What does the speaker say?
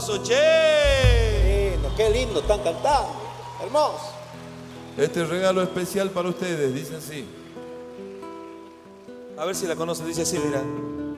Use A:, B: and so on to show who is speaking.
A: Che.
B: Qué lindo, están cantando. Hermoso.
C: Este regalo especial para ustedes, dice así.
A: A ver si la conoces, dice así, mira.